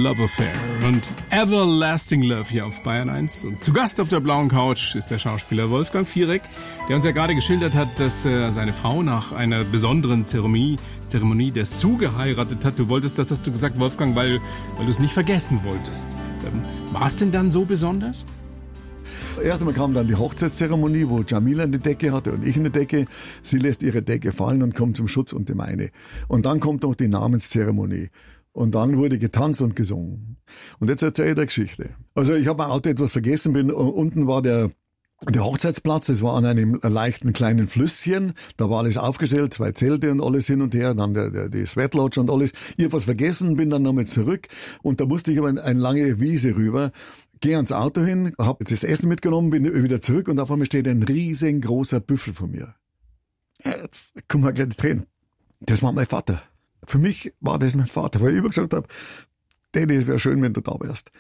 Love Affair und Everlasting Love hier auf Bayern 1. Und zu Gast auf der blauen Couch ist der Schauspieler Wolfgang Fierek, der uns ja gerade geschildert hat, dass seine Frau nach einer besonderen Zeremonie der Sue geheiratet hat. Du wolltest das, hast du gesagt, Wolfgang, weil du es nicht vergessen wolltest. War es denn dann so besonders? Erst einmal kam dann die Hochzeitszeremonie, wo Jamila eine Decke hatte und ich eine Decke. Sie lässt ihre Decke fallen und kommt zum Schutz unter meine. Und dann kommt noch die Namenszeremonie. Und dann wurde getanzt und gesungen. Und jetzt erzähle ich eine Geschichte. Also ich habe mein Auto etwas vergessen, unten war der Hochzeitsplatz, das war an einem leichten kleinen Flüsschen, da war alles aufgestellt, 2 Zelte und alles hin und her, dann die Sweat Lodge und alles. Ich habe was vergessen, bin dann nochmal zurück und da musste ich aber eine lange Wiese rüber. Gehe ans Auto hin, habe jetzt das Essen mitgenommen, bin wieder zurück und auf einmal steht ein riesengroßer Büffel vor mir. Jetzt kommen wir gleich die Tränen. Das war mein Vater. Für mich war das mein Vater, weil ich immer gesagt habe, Daddy, es wäre schön, wenn du da wärst.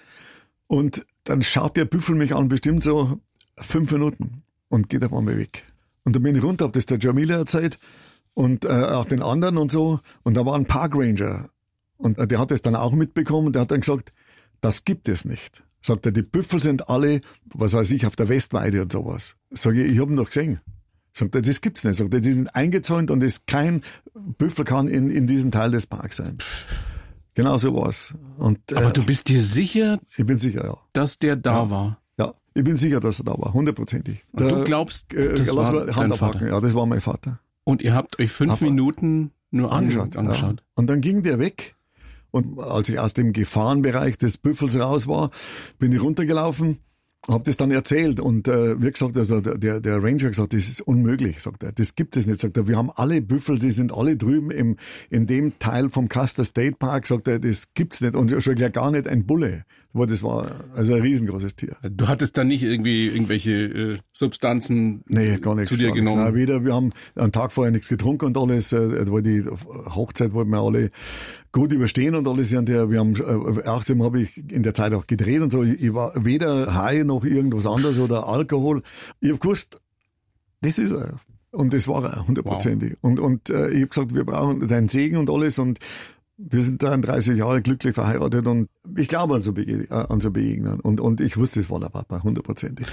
Und dann schaut der Büffel mich an, bestimmt so 5 Minuten und geht auf einmal weg. Und dann bin ich runter, habe das der Jamila erzählt und auch den anderen und so. Und da war ein Parkranger und der hat das dann auch mitbekommen und der hat dann gesagt, das gibt es nicht. Sagt er, die Büffel sind alle, was weiß ich, auf der Westweide und sowas. Sag ich habe ihn doch gesehen. Sagt er, das gibt's nicht. Sagt er, die sind eingezäunt und kein Büffel kann in diesem Teil des Parks sein. Genau so war's. Aber du bist dir sicher? Ich bin sicher, ja. Dass der da war? Ja, ich bin sicher, dass er da war, 100%. Und du glaubst, das war dein Vater? Ja, das war mein Vater. Und ihr habt euch 5 Minuten nur angeschaut? Ja. Und dann ging der weg. Und als ich aus dem Gefahrenbereich des Büffels raus war, bin ich runtergelaufen, habe das dann erzählt und wie gesagt, also der Ranger gesagt, das ist unmöglich, sagt er, das gibt es nicht, sagt er, wir haben alle Büffel, die sind alle drüben in dem Teil vom Custer State Park, sagt er, das gibt's nicht und schon gleich gar nicht ein Bulle, aber das war also ein riesengroßes Tier. Du hattest dann nicht irgendwie irgendwelche Substanzen gar nichts, zu dir genommen? Nein, wir haben einen Tag vorher nichts getrunken und alles, weil die Hochzeit wollten wir alle gut überstehen und alles. Und wir haben, außerdem habe ich in der Zeit auch gedreht und so. Ich war weder high noch irgendwas anderes oder Alkohol. Ich habe gewusst, das ist er. Und das war er, 100%. Wow. Und ich habe gesagt, wir brauchen deinen Segen und alles. Und wir sind 33 Jahre glücklich verheiratet und ich glaube an so Begegnungen. Und ich wusste, das war der Papa, 100%.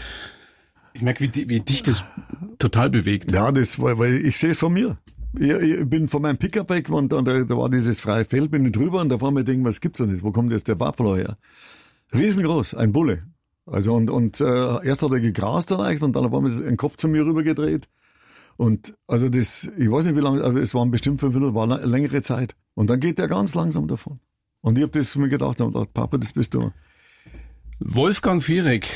Ich merke, wie dich das total bewegt. Ja, das war, weil ich sehe es von mir. Ich bin von meinem Pickup weg und da war dieses freie Feld, bin ich drüber und da war mir denken, was gibt's da nicht? Wo kommt jetzt der Buffalo her? Riesengroß, ein Bulle. Also und erst hat er gegrast leicht und dann war mir ein Kopf zu mir rübergedreht. Und also das, ich weiß nicht wie lange, aber es waren bestimmt 5 Minuten, war eine längere Zeit. Und dann geht der ganz langsam davon. Und ich habe das mir gedacht, Papa, das bist du. Wolfgang Fierek,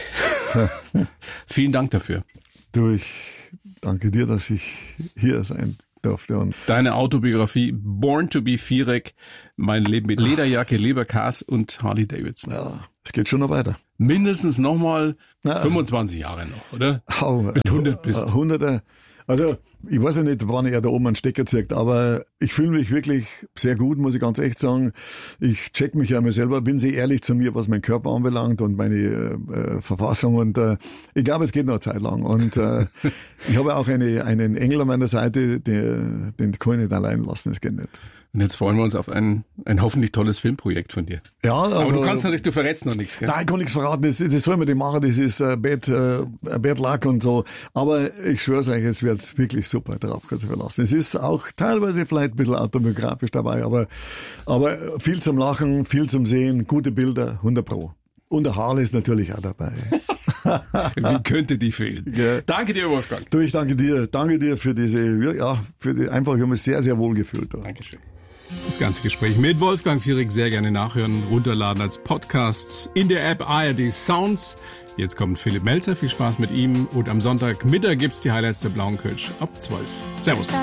vielen Dank dafür. Du, ich danke dir, dass ich hier sein durfte. Und deine Autobiografie Born to be Fierek, mein Leben mit Lederjacke, Leberkas und Harley Davidson. Ja, es geht schon noch weiter. Mindestens nochmal 25 Jahre noch, oder? Bis 100 bist. 100er. Also, ich weiß ja nicht, wann er da oben einen Stecker zieht, aber ich fühle mich wirklich sehr gut, muss ich ganz echt sagen. Ich check mich ja immer selber, bin sehr ehrlich zu mir, was mein Körper anbelangt und meine Verfassung und ich glaube, es geht noch eine Zeit lang. Und ich habe auch einen Engel an meiner Seite, den kann ich nicht allein lassen, das geht nicht. Und jetzt freuen wir uns auf ein hoffentlich tolles Filmprojekt von dir. Ja, also, aber du kannst natürlich, du verrätst noch nichts, gell? Nein, ich kann nichts verraten. Das soll man nicht machen. Das ist Bad Luck und so. Aber ich schwör's euch, es wird wirklich super. Darauf kannst du verlassen. Es ist auch teilweise vielleicht ein bisschen autobiografisch dabei, aber viel zum Lachen, viel zum Sehen, gute Bilder, 100%. Und der Harley ist natürlich auch dabei. Wie könnte die fehlen? Ja. Danke dir, Wolfgang. Du, ich danke dir. Danke dir für einfach, ich habe mich sehr, sehr wohl gefühlt. Dankeschön. Das ganze Gespräch mit Wolfgang Fierek sehr gerne nachhören, runterladen als Podcast in der App ARD Sounds. Jetzt kommt Philipp Melzer, viel Spaß mit ihm und am Sonntagmittag gibt's die Highlights der Blauen Couch ab 12. Servus.